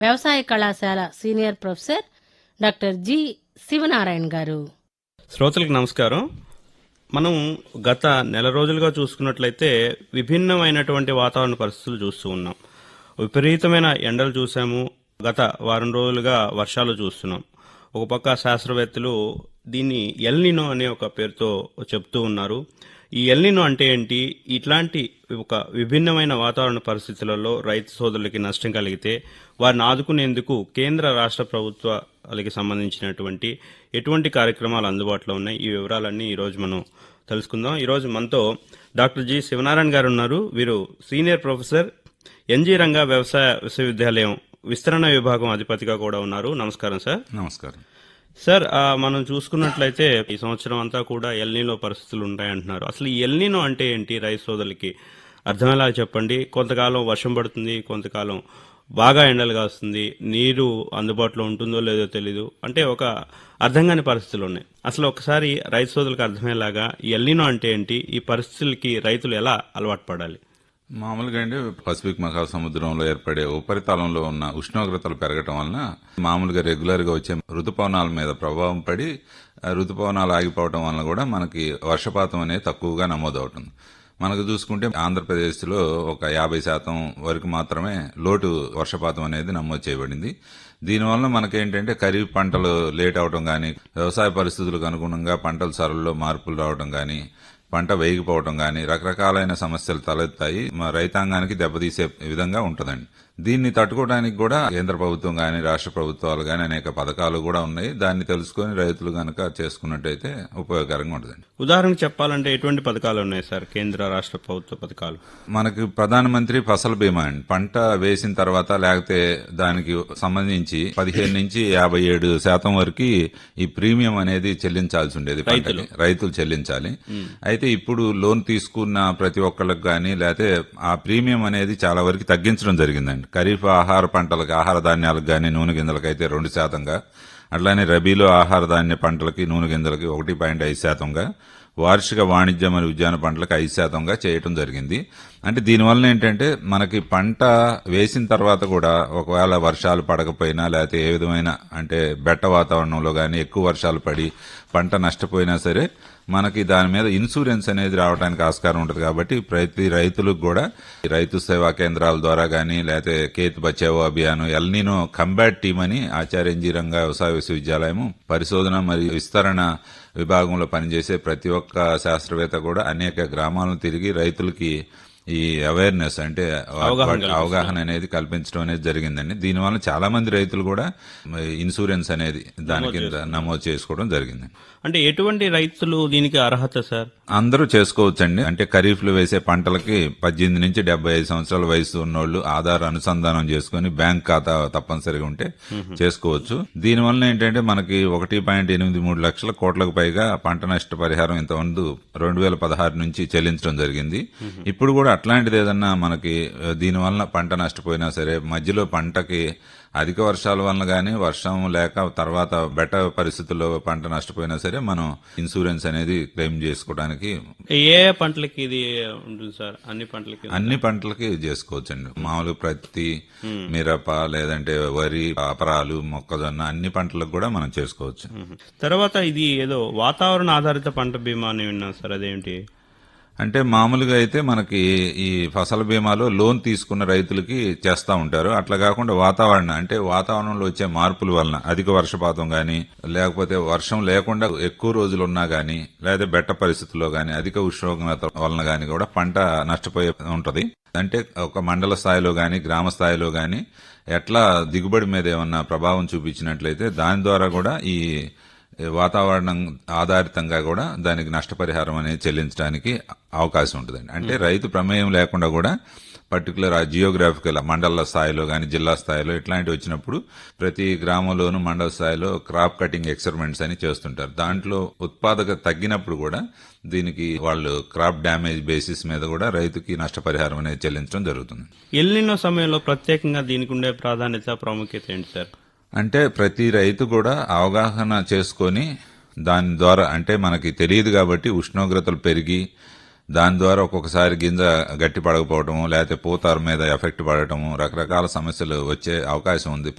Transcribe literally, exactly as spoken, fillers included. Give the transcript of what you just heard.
వ్యవసాయ కళాశాల senior professor doctor G Sivanarayana గారు. శ్రోతలకు నమస్కారం. మనం గత నెల రోజులుగా చూసుకున్నట్లయితే విభిన్నమైనటువంటి వాతావరణ పరిస్థితులు చూస్తూ ఉన్నాం. విపరీతమైన ఎండలు చూసాము, గత వారం రోజులుగా వర్షాలు చూస్తున్నాం. ఒక పక్క శాస్త్రవేత్తలు దీన్ని ఎల్నినో అనే ఒక పేరుతో చెప్తూ ఉన్నారు. ఈ ఎల్నినో అంటే ఏంటి, ఇట్లాంటి ఒక విభిన్నమైన వాతావరణ పరిస్థితులలో రైతు సోదరులకి నష్టం కలిగితే వారిని ఆదుకునేందుకు కేంద్ర రాష్ట్ర ప్రభుత్వాలకి సంబంధించినటువంటి ఎటువంటి కార్యక్రమాలు అందుబాటులో ఉన్నాయి, ఈ వివరాలన్నీ ఈరోజు మనం తెలుసుకుందాం. ఈరోజు మనతో డాక్టర్ జి శివనారాయణ గారు ఉన్నారు. వీరు సీనియర్ ప్రొఫెసర్, ఎన్జీ రంగా వ్యవసాయ విశ్వవిద్యాలయం విస్తరణ విభాగం అధిపతిగా కూడా ఉన్నారు. నమస్కారం సార్. నమస్కారం సార్. మనం చూసుకున్నట్లయితే ఈ సంవత్సరం అంతా కూడా ఎల్నినో పరిస్థితులు ఉంటాయంటున్నారు. అసలు ఈ ఎల్నినో అంటే ఏంటి, రైతు సోదరులకి అర్థమయ్యేలా చెప్పండి. కొంతకాలం వర్షం పడుతుంది, కొంతకాలం బాగా ఎండలుగా వస్తుంది, నీరు అందుబాటులో ఉంటుందో లేదో తెలీదు, అంటే ఒక అర్థం కాని పరిస్థితులు ఉన్నాయి. అసలు ఒకసారి రైతు సోదరులకు అర్థమయ్యేలాగా ఈ ఎల్నినో అంటే ఏంటి, ఈ పరిస్థితులకి రైతులు ఎలా అలవాటు పడాలి? మామూలుగా అండి, పసిఫిక్ మహాసముద్రంలో ఏర్పడే ఉపరితలంలో ఉన్న ఉష్ణోగ్రతలు పెరగటం వలన మామూలుగా రెగ్యులర్ గా వచ్చే ఋతుపవనాల మీద ప్రభావం పడి ఋతుపవనాలు ఆగిపోవడం వలన కూడా మనకి వర్షపాతం అనేది తక్కువగా నమోదవుతుంది. మనకు చూసుకుంటే ఆంధ్రప్రదేశ్ లో ఒక యాభై శాతం వరకు మాత్రమే లోటు వర్షపాతం అనేది నమోదు చేయబడింది. దీనివల్ల మనకేంటంటే ఖరీఫ్ పంటలు లేట్ అవడం గానీ, వ్యవసాయ పరిస్థితులకు అనుగుణంగా పంటల సరళలో మార్పులు రావడం గానీ, పంట వేగిపోవడం గానీ రకరకాలైన సమస్యలు తలెత్తాయి. మా రైతాంగానికి దెబ్బతీసే విధంగా ఉంటుందండి. దీన్ని తట్టుకోవడానికి కూడా కేంద్ర ప్రభుత్వం గానీ, రాష్ట్ర ప్రభుత్వాలు గానీ అనేక పథకాలు కూడా ఉన్నాయి. దాన్ని తెలుసుకుని రైతులు గనక చేసుకున్నట్టయితే ఉపయోగకరంగా ఉంటుందండి. ఉదాహరణకు చెప్పాలంటే ఎటువంటి పథకాలు ఉన్నాయి సార్, కేంద్ర రాష్ట్ర ప్రభుత్వ పథకాలు? మనకి ప్రధానమంత్రి ఫసల్ బీమా అండి. పంట వేసిన తర్వాత లేకపోతే దానికి సంబంధించి పదిహేను నుంచి యాభై ఏడు శాతం వరకు ఈ ప్రీమియం అనేది చెల్లించాల్సి ఉండేది. పంటకి రైతులు చెల్లించాలి. అయితే ఇప్పుడు లోన్ తీసుకున్న ప్రతి ఒక్కళ్ళకి గానీ లేకపోతే ఆ ప్రీమియం అనేది చాలా వరకు తగ్గించడం జరిగిందండి. ఖరీఫ్ ఆహార పంటలకు, ఆహార ధాన్యాలకు గానీ నూనె గింజలకు అయితే రెండు శాతంగా, అట్లానే రబీలో ఆహార ధాన్య పంటలకి నూనె గింజలకి ఒకటి పాయింట్ ఐదు శాతంగా, వార్షిక వాణిజ్య మరియు ఉద్యాన పంటలకు ఐదు శాతంగా చేయటం జరిగింది. అంటే దీనివల్ల ఏంటంటే మనకి పంట వేసిన తర్వాత కూడా ఒకవేళ వర్షాలు పడకపోయినా లేకపోతే ఏ విధమైన అంటే బెట్ట వాతావరణంలో గానీ ఎక్కువ వర్షాలు పడి పంట నష్టపోయినా సరే మనకి దాని మీద ఇన్సూరెన్స్ అనేది రావడానికి ఆస్కారం ఉంటుంది. కాబట్టి ప్రతి రైతులకు కూడా రైతు సేవా కేంద్రాల ద్వారా గానీ లేకపోతే kth Bachao Abhiyan, El Niño combat team అని ఆచార్య ఎన్జీ రంగా వ్యవసాయ విశ్వవిద్యాలయం పరిశోధన మరియు విస్తరణ విభాగంలో పనిచేసే ప్రతి ఒక్క శాస్త్రవేత్త కూడా అనేక గ్రామాలను తిరిగి రైతులకి ఈ అవేర్నెస్ అంటే అవగాహన అనేది కల్పించడం అనేది జరిగిందండి. దీనివల్ల చాలా మంది రైతులు కూడా ఇన్సూరెన్స్ అనేది దాని కింద నమోదు చేసుకోవడం జరిగింది. అంటే ఎటువంటి రైతులు దీనికి అర్హత సార్? అందరూ చేసుకోవచ్చండి. అంటే ఖరీఫ్ లో వేసే పంటలకి పద్దెనిమిది నుంచి డెబ్బై ఐదు సంవత్సరాల వయసు ఉన్నోళ్లు ఆధార్ అనుసంధానం చేసుకుని బ్యాంక్ ఖాతా తప్పనిసరిగా ఉంటే చేసుకోవచ్చు. దీనివల్ల ఏంటంటే మనకి ఒకటి పాయింట్ ఎనిమిది మూడు లక్షల కోట్లకు పైగా పంట నష్ట పరిహారం ఇంతకుముందు రెండు వేల పదహారు నుంచి చెల్లించడం జరిగింది. ఇప్పుడు కూడా అట్లాంటిది ఏదన్నా మనకి దీనివల్ల పంట నష్టపోయినా సరే, మధ్యలో పంటకి అధిక వర్షాల వల్ల గానీ వర్షం లేక తర్వాత బెట్ట పరిస్థితుల్లో పంట నష్టపోయినా సరే మనం ఇన్సూరెన్స్ అనేది క్లెయిమ్ చేసుకోవడానికి. ఏ పంటలకి ఇది ఉంటుంది సార్? అన్ని పంటలకి అన్ని పంటలకి చేసుకోవచ్చండి. మామూలు ప్రత్తి, మిరప, లేదంటే వరి, అపరాలు, మొక్కజొన్న అన్ని పంటలకు కూడా మనం చేసుకోవచ్చు. తర్వాత ఇది ఏదో వాతావరణ ఆధారిత పంట బీమా అని విన్నాను సార్, అదేంటి? అంటే మామూలుగా అయితే మనకి ఈ ఫసల్ బీమాలో లోన్ తీసుకున్న రైతులకి చేస్తా ఉంటారు. అట్లా కాకుండా వాతావరణం అంటే వాతావరణంలో వచ్చే మార్పుల వలన అధిక వర్షపాతం గానీ లేకపోతే వర్షం లేకుండా ఎక్కువ రోజులు ఉన్నా గానీ లేదా బెట్ట పరిస్థితుల్లో గానీ అధిక ఉష్ణోగ్రత వలన గానీ కూడా పంట నష్టపోయే ఉంటది. అంటే ఒక మండల స్థాయిలో గానీ గ్రామ స్థాయిలో గానీ ఎట్లా దిగుబడి మీద ఏమన్నా ప్రభావం చూపించినట్లయితే దాని ద్వారా కూడా ఈ వాతావరణం ఆధారితంగా కూడా దానికి నష్టపరిహారం అనేది చెల్లించడానికి అవకాశం ఉంటుందండి. అంటే రైతు ప్రమేయం లేకుండా కూడా పర్టికులర్ ఆ జియోగ్రాఫికల్ మండల స్థాయిలో గానీ జిల్లా స్థాయిలో ఇట్లాంటివి వచ్చినప్పుడు ప్రతి గ్రామంలోనూ మండల స్థాయిలో క్రాప్ కటింగ్ ఎక్స్పెరిమెంట్స్ అని చేస్తుంటారు. దాంట్లో ఉత్పాదక తగ్గినప్పుడు కూడా దీనికి వాళ్ళు క్రాప్ డ్యామేజ్ బేసిస్ మీద కూడా రైతుకి నష్టపరిహారం అనేది చెల్లించడం జరుగుతుంది. ఎల్నినో సమయంలో ప్రత్యేకంగా దీనికి ఉండే ప్రాధాన్యత, ప్రాముఖ్యత ఏంటి సార్? అంటే ప్రతి రైతు కూడా అవగాహన చేసుకొని దాని ద్వారా అంటే మనకి తెలియదు కాబట్టి ఉష్ణోగ్రతలు పెరిగి దాని ద్వారా ఒక్కొక్కసారి గింజ గట్టి పడకపోవటము, లేకపోతే పూత మీద ఎఫెక్ట్ పడటము, రకరకాల సమస్యలు వచ్చే అవకాశం ఉంది.